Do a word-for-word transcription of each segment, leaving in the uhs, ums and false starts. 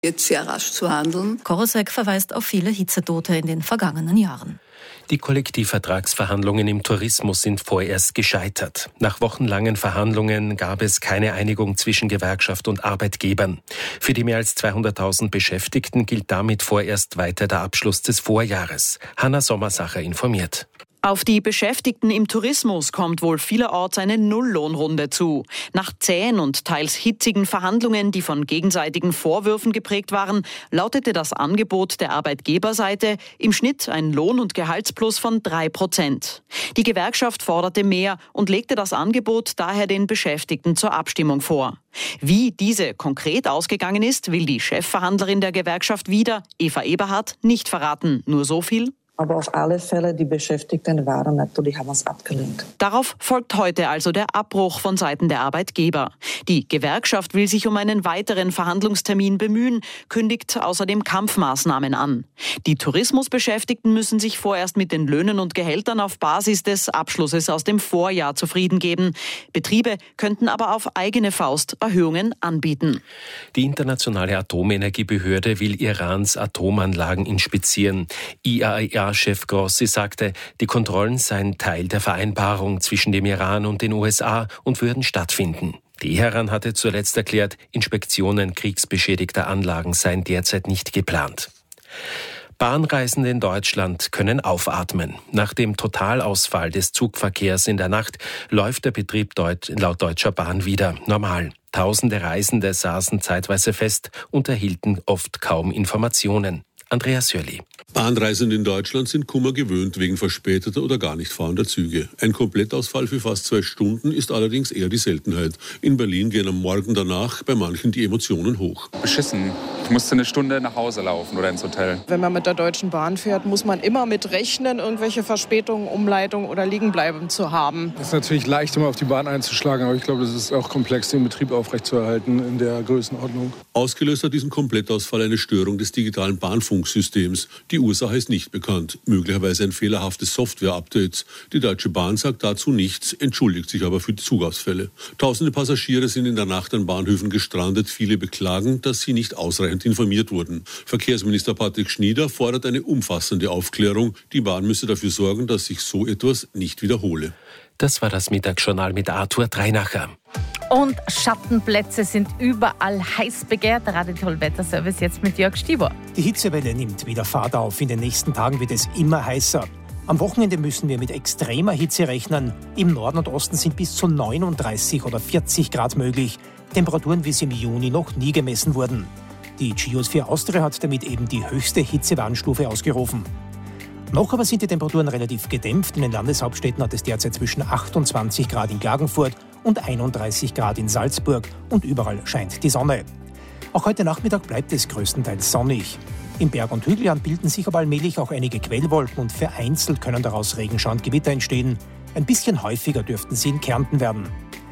jetzt sehr rasch zu handeln. Korosek verweist auf viele Hitzetote in den vergangenen Jahren. Die Kollektivvertragsverhandlungen im Tourismus sind vorerst gescheitert. Nach wochenlangen Verhandlungen gab es keine Einigung zwischen Gewerkschaft und Arbeitgebern. Für die mehr als zweihunderttausend Beschäftigten gilt damit vorerst weiter der Abschluss des Vorjahres. Hanna Sommersacher informiert. Auf die Beschäftigten im Tourismus kommt wohl vielerorts eine Nulllohnrunde zu. Nach zähen und teils hitzigen Verhandlungen, die von gegenseitigen Vorwürfen geprägt waren, lautete das Angebot der Arbeitgeberseite im Schnitt ein Lohn- und Gehaltsplus von drei Prozent. Die Gewerkschaft forderte mehr und legte das Angebot daher den Beschäftigten zur Abstimmung vor. Wie diese konkret ausgegangen ist, will die Chefverhandlerin der Gewerkschaft wieder, Eva Eberhardt, nicht verraten. Nur so viel: Aber auf alle Fälle, die Beschäftigten waren natürlich, haben es abgelehnt. Darauf folgt heute also der Abbruch von Seiten der Arbeitgeber. Die Gewerkschaft will sich um einen weiteren Verhandlungstermin bemühen, kündigt außerdem Kampfmaßnahmen an. Die Tourismusbeschäftigten müssen sich vorerst mit den Löhnen und Gehältern auf Basis des Abschlusses aus dem Vorjahr zufrieden geben. Betriebe könnten aber auf eigene Faust Erhöhungen anbieten. Die internationale Atomenergiebehörde will Irans Atomanlagen inspizieren. I A E A-Chef Grossi sagte, die Kontrollen seien Teil der Vereinbarung zwischen dem Iran und den U S A und würden stattfinden. Teheran hatte zuletzt erklärt, Inspektionen kriegsbeschädigter Anlagen seien derzeit nicht geplant. Bahnreisende in Deutschland können aufatmen. Nach dem Totalausfall des Zugverkehrs in der Nacht läuft der Betrieb laut Deutscher Bahn wieder normal. Tausende Reisende saßen zeitweise fest und erhielten oft kaum Informationen. Andreas Jörli. Bahnreisende in Deutschland sind Kummer gewöhnt wegen verspäteter oder gar nicht fahrender Züge. Ein Komplettausfall für fast zwei Stunden ist allerdings eher die Seltenheit. In Berlin gehen am Morgen danach bei manchen die Emotionen hoch. Beschissen. Ich musste eine Stunde nach Hause laufen oder ins Hotel. Wenn man mit der Deutschen Bahn fährt, muss man immer mit rechnen, irgendwelche Verspätungen, Umleitungen oder Liegenbleiben zu haben. Es ist natürlich leicht, immer auf die Bahn einzuschlagen, aber ich glaube, es ist auch komplex, den Betrieb aufrechtzuerhalten in der Größenordnung. Ausgelöst hat diesen Komplettausfall eine Störung des digitalen Bahnfunksystems. Die Ursache ist nicht bekannt, möglicherweise ein fehlerhaftes Software-Update. Die Deutsche Bahn sagt dazu nichts, entschuldigt sich aber für die Zugausfälle. Tausende Passagiere sind in der Nacht an Bahnhöfen gestrandet. Viele beklagen, dass sie nicht ausreichend informiert wurden. Verkehrsminister Patrick Schnieder fordert eine umfassende Aufklärung. Die Bahn müsse dafür sorgen, dass sich so etwas nicht wiederhole. Das war das Mittagsjournal mit Arthur Dreinacher. Und Schattenplätze sind überall heiß begehrt. Der Radio-Wetterservice jetzt mit Jörg Stieber. Die Hitzewelle nimmt wieder Fahrt auf. In den nächsten Tagen wird es immer heißer. Am Wochenende müssen wir mit extremer Hitze rechnen. Im Norden und Osten sind bis zu neununddreißig oder vierzig Grad möglich. Temperaturen, wie sie im Juni noch nie gemessen wurden. Die Geosphere Austria hat damit eben die höchste Hitzewarnstufe ausgerufen. Noch aber sind die Temperaturen relativ gedämpft. In den Landeshauptstädten hat es derzeit zwischen achtundzwanzig Grad in Klagenfurt und einunddreißig Grad in Salzburg und überall scheint die Sonne. Auch heute Nachmittag bleibt es größtenteils sonnig. Im Berg- und Hügelland bilden sich aber allmählich auch einige Quellwolken und vereinzelt können daraus Regenschauer und Gewitter entstehen. Ein bisschen häufiger dürften sie in Kärnten werden.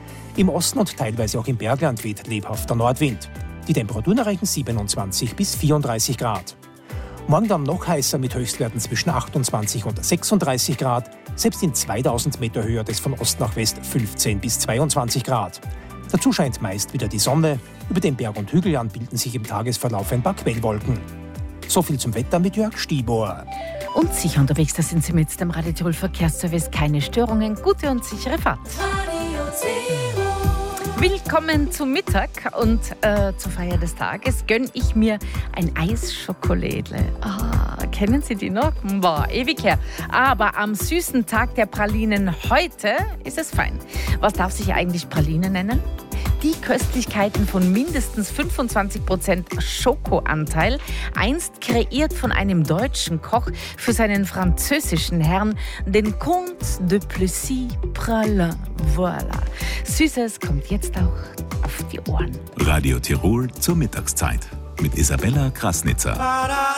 Im Osten und teilweise auch im Bergland weht lebhafter Nordwind. Die Temperaturen erreichen siebenundzwanzig bis vierunddreißig Grad. Morgen dann noch heißer mit Höchstwerten zwischen achtundzwanzig und sechsunddreißig Grad. Selbst in zweitausend Meter Höhe hat es von Ost nach West fünfzehn bis zweiundzwanzig Grad. Dazu scheint meist wieder die Sonne. Über den Berg- und Hügelland bilden sich im Tagesverlauf ein paar Quellwolken. So viel zum Wetter mit Jörg Stieber. Und sicher unterwegs, da sind Sie mit dem Radio Tirol Verkehrsservice. Keine Störungen, gute und sichere Fahrt. Willkommen zum Mittag und äh, zur Feier des Tages gönne ich mir ein Eisschokolädle. Ah, kennen Sie die noch? Boah, ewig her. Aber am süßen Tag der Pralinen heute ist es fein. Was darf sich eigentlich Praline nennen? Die Köstlichkeiten von mindestens fünfundzwanzig Prozent Schokoanteil, einst kreiert von einem deutschen Koch für seinen französischen Herrn, den Comte de Plessis Pralin. Voilà. Süßes kommt jetzt auch auf die Ohren. Radio Tirol zur Mittagszeit mit Isabella Krasnitzer.